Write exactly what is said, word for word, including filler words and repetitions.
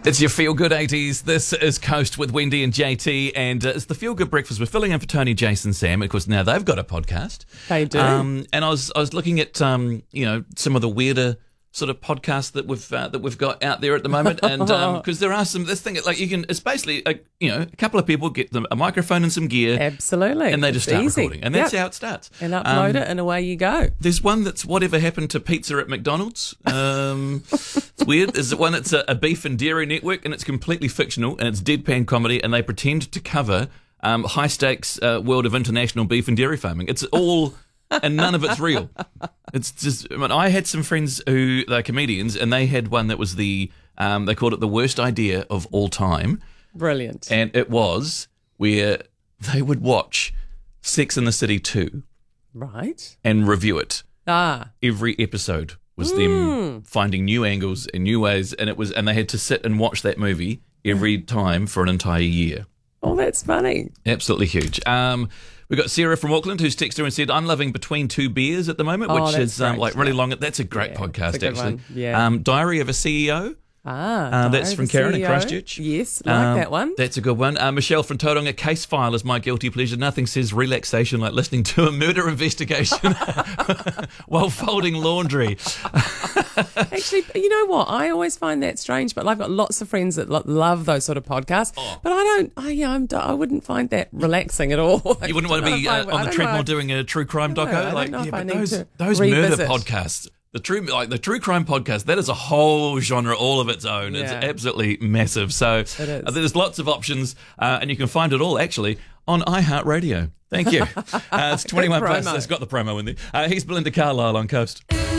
It's your Feel Good eighties. This is Coast with Wendy and J T, and uh, it's the Feel Good Breakfast. We're filling in for Tony, Jason, Sam. Of course, now they've got a podcast. They do. Um, and I was I was looking at um, you know some of the weirder sort of podcasts that we've uh, that we've got out there at the moment, and because um, there are some this thing like you can it's basically a, you know a couple of people get them a microphone and some gear, Absolutely, and they just start easy. recording, and that's Yep. how it starts. And upload Um, it, and away you go. There's one that's whatever happened to pizza at McDonald's. Um, it's weird. There's one that's a, a beef and dairy network, and it's completely fictional, and it's deadpan comedy, and they pretend to cover um, high stakes uh, world of international beef and dairy farming. It's all, and none of it's real. It's just. I, mean, I had some friends who they're comedians, and they had one that was the um, they called it the worst idea of all time, Brilliant. and it was where they would watch Sex and the City two Right. and review it. Ah. Every episode was them finding new angles and new ways, and it was, and they had to sit and watch that movie every time for an entire year. Oh, that's funny. Absolutely huge. Um, we got Sarah from Auckland who's texted her and said, "I'm loving Between Two Beers at the moment, Oh, which that's is um, great. like really long. That's a great Yeah, podcast, it's a good actually. one. Yeah. Um, Diary of a C E O. Ah. Uh, Diary that's of from a Karen C E in O. Christchurch. Yes, like Um, that one. That's a good one. Uh, Michelle from Tauranga, Case File is my guilty pleasure. Nothing says relaxation like listening to a murder investigation while folding laundry. Actually, you know what? I always find that strange, but I've got lots of friends that lo- love those sort of podcasts. Oh. But I don't. I, yeah, I'm, I wouldn't find that relaxing at all. You wouldn't want to be I uh, don't know if I- on I the don't treadmill know. doing a true crime No, doco. I don't like, know if yeah, I but need those to those murder revisit. podcasts, the true like the true crime podcast, that is a whole genre all of its own. It's Yeah. absolutely massive. So It is. uh, there's lots of options, uh, and you can find it all actually on iHeartRadio. Thank you. Uh, it's twenty-one plus. promo. It's got the promo in there. Uh, here's Belinda Carlisle on Coast.